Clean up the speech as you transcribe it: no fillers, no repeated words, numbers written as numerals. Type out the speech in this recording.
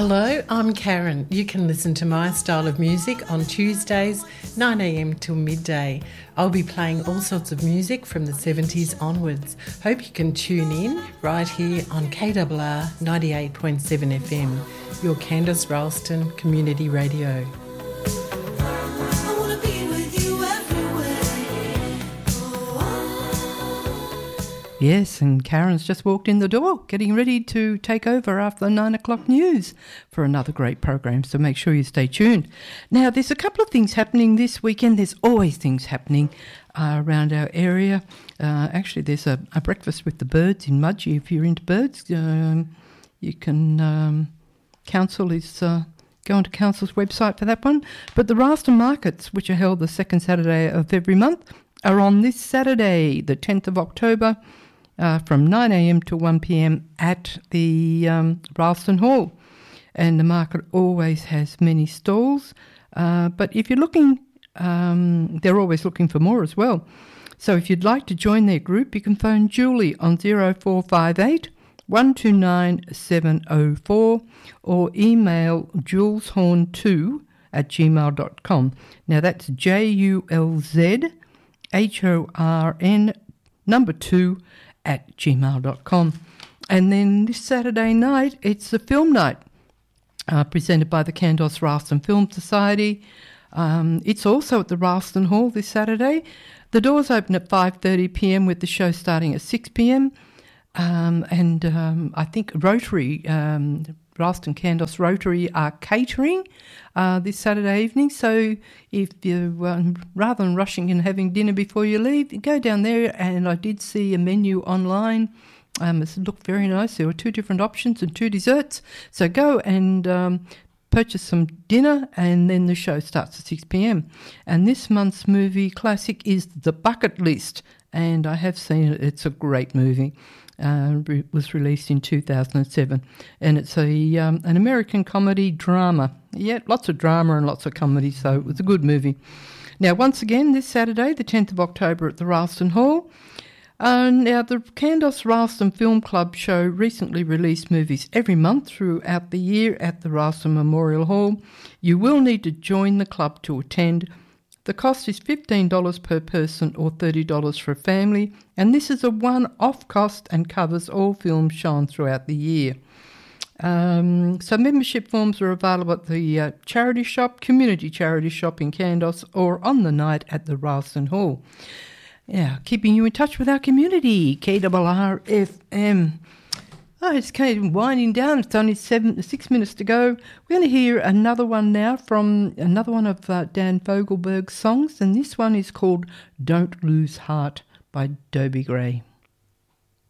Hello, I'm Karen. You can listen to my style of music on Tuesdays, 9am till midday. I'll be playing all sorts of music from the 70s onwards. Hope you can tune in right here on KRR 98.7 FM, your Candice Ralston Community Radio. Yes, and Karen's just walked in the door, getting ready to take over after the 9 o'clock news for another great program, so make sure you stay tuned. Now, there's a couple of things happening this weekend. There's always things happening around our area. Actually, there's a breakfast with the birds in Mudgee. If you're into birds, you can, Council is... go onto Council's website for that one. But the Ralston Markets, which are held the second Saturday of every month, are on this Saturday, the 10th of October, from 9am to 1pm at the Ralston Hall. And the market always has many stalls, but if you're looking, they're always looking for more as well. So if you'd like to join their group, you can phone Julie on 0458 129 704 or email juleshorn2@gmail.com. Now that's JULZHORN 2@gmail.com. And then this Saturday night, it's a film night presented by the Candice Ralston Film Society. It's also at the Ralston Hall this Saturday. The doors open at 5:30pm with the show starting at 6pm. I think Rotary, Ralston Candice Rotary are catering this Saturday evening. So if you, rather than rushing and having dinner before you leave, go down there. And I did see a menu online. It looked very nice. There were 2 different options and 2 desserts. So go and purchase some dinner, and then the show starts at 6pm. And this month's movie classic is The Bucket List. And I have seen it. It's a great movie. It was released in 2007, and it's an American comedy drama. Yeah, lots of drama and lots of comedy, so it was a good movie. Now, once again, this Saturday, the 10th of October at the Ralston Hall. Now, the Candice Ralston Film Club show recently released movies every month throughout the year at the Ralston Memorial Hall. You will need to join the club to attend. The cost is $15 per person or $30 for a family, and this is a one-off cost and covers all films shown throughout the year. So membership forms are available at the charity shop, community charity shop in Candice, or on the night at the Ralston Hall. Yeah, keeping you in touch with our community, KRR FM. Oh, it's kind of winding down. It's only 6 minutes to go. We're going to hear another one now from another one of Dan Fogelberg's songs, and this one is called Don't Lose Heart by Dobie Gray.